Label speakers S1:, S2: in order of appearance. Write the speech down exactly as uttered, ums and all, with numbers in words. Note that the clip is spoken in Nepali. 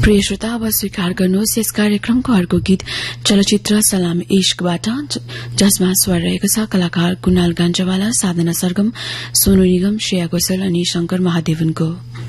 S1: प्रिय श्रोता, अब स्वीकार गर्नुहोस् यस कार्यक्रमको अर्को गीत चलचित्र सलाम इश्कबाट, जसमा स्वर रहेको छ कलाकार कुणाल गान्जावाला, साधना सरगम, सोनु निगम, श्रेया घोषाल अनि शंकर महादेवनको।